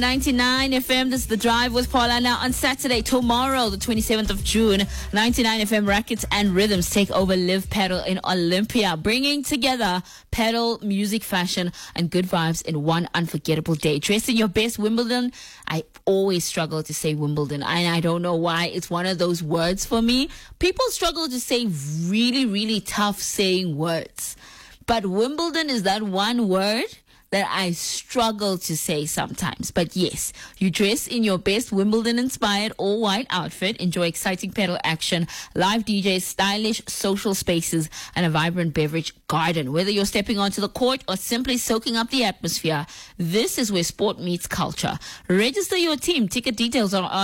99 FM, this is The Drive with Paula. Now on Saturday, tomorrow, the 27th of June, 99 FM Rackets and Rhythms take over Live Pedal in Olympia, bringing together pedal, music, fashion, and good vibes in one unforgettable day. Dressed in your best Wimbledon. I always struggle to say Wimbledon, and I don't know why. It's one of those words for me. People struggle to say really, really tough saying words. But Wimbledon is that one word that I struggle to say sometimes. But yes, you dress in your best Wimbledon-inspired all-white outfit, enjoy exciting pedal action, live DJs, stylish social spaces, and a vibrant beverage garden. Whether you're stepping onto the court or simply soaking up the atmosphere, this is where sport meets culture. Register your team. Ticket details are on